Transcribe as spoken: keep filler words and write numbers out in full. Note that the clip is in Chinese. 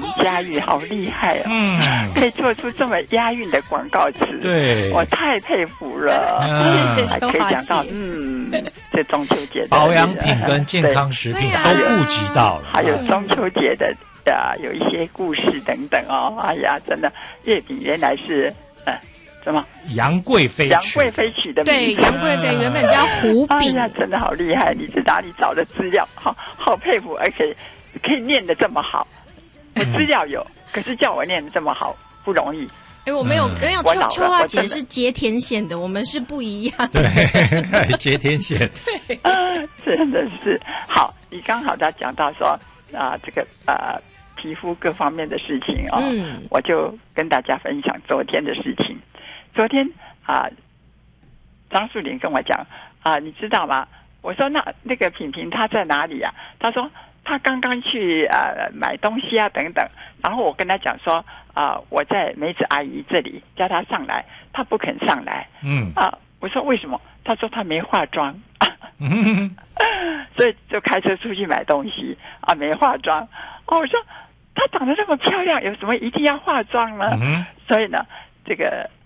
言佳语，好厉害哦！ 嗯， 可以做出这么押韵的广告词， 对， 我太佩服了。 谢谢还可以秋华讲到， 姐。 嗯，这中秋节的保养品跟健康食品都顾及到了， 还有中秋节的啊，有一些故事等等哦。哎呀，真的，月饼原来是呃什么？ 杨贵妃杨贵妃取的名字。 对，杨贵妃原本叫胡饼。 哎呀，真的好厉害！你是哪里找的资料？好好佩服，而且可以念得这么好。我资料有，可是叫我念得这么好不容易。 哎，我没有，没有。 我老了秋秋华我真的姐是接天线的，我们是不一样。 对，接天线。 对， 真的是好。你刚好在讲到说啊、呃，这个呃皮肤各方面的事情哦， 嗯， 我就跟大家分享昨天的事情。昨天啊、呃，张树林跟我讲啊、呃，你知道吗？我说那那个品品她在哪里啊？他说他刚刚去呃买东西啊等等。然后我跟他讲说啊、呃，我在梅子阿姨这里，叫她上来，她不肯上来。 嗯啊，我说为什么？她说她没化妆。 嗯， 所以就开车出去买东西啊，没化妆。哦，我说她长得那么漂亮，有什么一定要化妆呢？ 嗯， 所以呢，这个